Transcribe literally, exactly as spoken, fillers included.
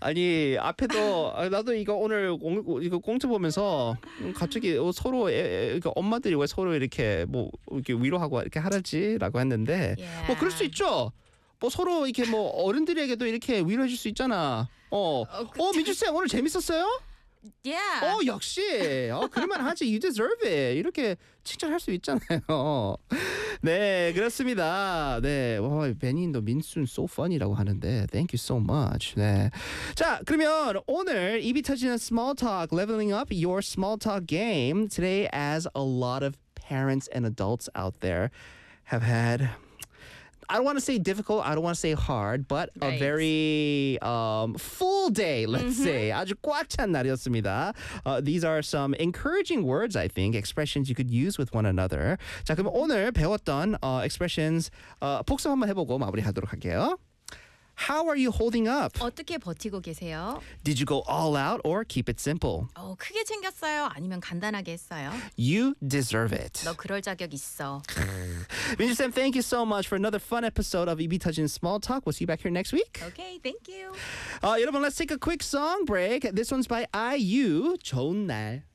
아니 앞에도 아, 나도 이거 오늘 공, 이거 공지 보면서 갑자기 서로 애, 애, 엄마들이 왜 서로 이렇게 뭐 이렇게 위로하고 이렇게 하라지라고 했는데 Yeah. 뭐 그럴 수 있죠. 뭐 서로 이렇게 뭐 어른들에게도 이렇게 위로해줄 수 있잖아. 어, 어, 그- 어 민주 쌤 오늘 재밌었어요? Yeah. 어 역시 어 그럴만 하지. You deserve it. 이렇게 칭찬할 수 있잖아요. 네 그렇습니다. 네 와, 베니도 민순 so fun이라고 하는데 thank you so much. 네. 자 그러면 오늘 입이 터지는 small talk, leveling up your small talk game today, as a lot of parents and adults out there have had, I don't want to say difficult, I don't want to say hard, but a Right. very um, full day, let's say. 아주 꽉 찬 날이었습니다. Uh, these are some encouraging words, I think, expressions you could use with one another. 자, 그럼 오늘 배웠던 uh, expressions uh, 복습 한번 해보고 마무리하도록 할게요. How are you holding up? 어떻게 버티고 계세요? Did you go all out or keep it simple? 어, 크게 챙겼어요? 아니면 간단하게 했어요? You deserve it. 너 그럴 자격 있어. 민주 Sam, thank you so much for another fun episode of 입이 터지는 Small Talk. We'll see you back here next week. Okay, thank you. Uh, 여러분, let's take a quick song break. This one's by I U. 좋은 날.